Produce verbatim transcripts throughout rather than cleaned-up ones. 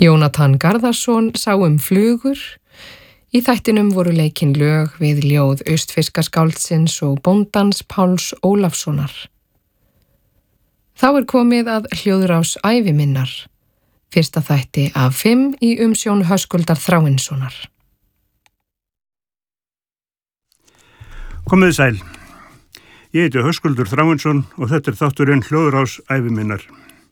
Jónatan Garðarsson sá um flugur. Í þættinum voru leikin lög við ljóð austfirskaskáldsins og bóndans Páls Ólafssonar. Þá er komið að hljóðrás æviminnar, fyrsta þætti af fimm í umsjón Höskuldar Þráinssonar. Komið sæl. Ég heiti Höskuldur Þráinsson og þetta er þátturinn hljóðrás æviminnar.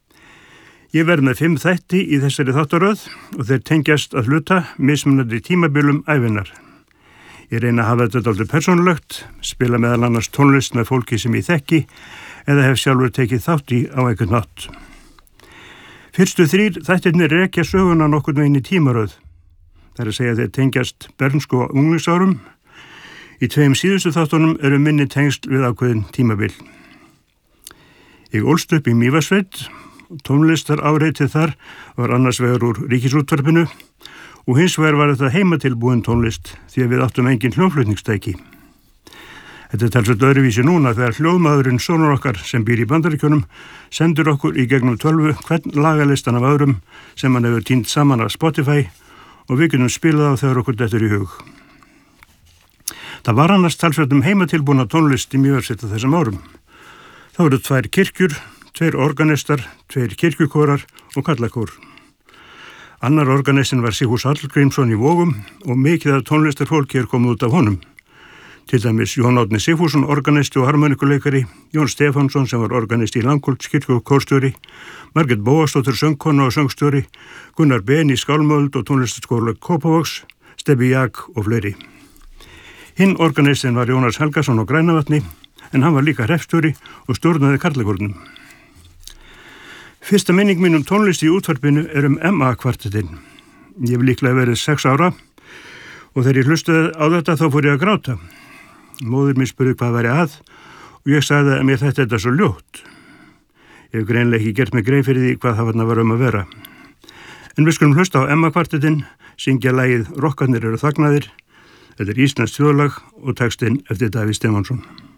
Ég verð með fimm þætti í þessari þáttaröð og þeir tengjast að hluta mismunandi tímabilum ævinnar. Ég reyna að hafa þetta dálítið persónulegt, spila meðal annars tónlist með fólki sem ég þekki eða hef sjálfur tekið þátt í á einhvern hátt. Fyrstu þrír þættirnir rekja söguna nokkurn veginn í tímaröð. Það er að segja þeir tengjast bernsku og unglingsárum. Í tveim síðustu þáttunum eru minni tengsl við ákveðin tímabil. Ég ólst upp í Mývatnssveit. Tónlistar áreitið þar var annars vegar úr Ríkisútvarpinu og hins vegar var þetta heimatilbúin tónlist því að við áttum engin hljómflutningstæki. Þetta er talsveit öðruvísi núna þegar hljóðmaðurinn sonur okkar sem býr í Bandaríkjunum sendur okkur í gegnum tölvu hvern lagalistan af öðrum sem hann hefur tínt saman af Spotify og við getum spilað á þegar okkur dettur í hug. Það var annars talsveit um heimatilbúna tónlist í Mývatnssveit á þessum árum. Það voru tvær kirkjur, tveir organistar, tveir kirkjukórar og kallakór. Annar organistin var Sigfús Hallgrímsson í Vogum og mikið af tónlistarfólki er komið út af honum. Til dæmis Jón Árni Sigfússon, organisti og harmonikuleikari, Jón Stefánsson sem var organisti í Langholtskirkju og kórstjóri, Margrét Bóasdóttir söngkona og söngstjóri, Gunnar Ben í Skálmöld og tónlistarskóla Kópavogs, Stebbi Jak og fleiri. Hinn organistin var Jónas Helgason á Grænavatni en hann var líka hreppstjóri og stjórnaði karlakórnum. Fyrsta minning mín um tónlist í útvarpinu er um M A-kvartettinn. Ég hef líklega verið sex ára og þegar ég hlustaði á þetta þá fór ég að gráta. Móðir mér spurði hvað væri að og ég sagði að mér þetta er svo ljótt. Ég hef greinlega ekki gert mig grein fyrir því hvað það var um að vera. En við skulum hlusta á M A-kvartettinn, syngja lagið Rokkarnir eru þagnaðir. Þetta er íslenskt þjóðlag og textinn eftir Davíð Stefánsson.